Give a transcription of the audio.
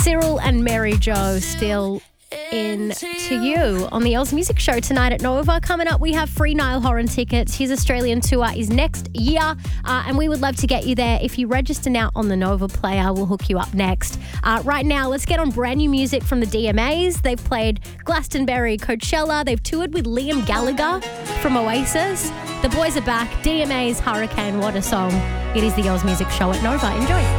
Cyril and Mary Jo still in to you on the Oz Music Show tonight at Nova. Coming up, we have free Niall Horan tickets. His Australian tour is next year, and we would love to get you there. If you register now on the Nova player, we'll hook you up next. Right now, let's get on brand new music from the DMAs. They've played Glastonbury, Coachella. They've toured with Liam Gallagher from Oasis. The boys are back. DMA's Hurricane, what a song. It is the Oz Music Show at Nova. Enjoy.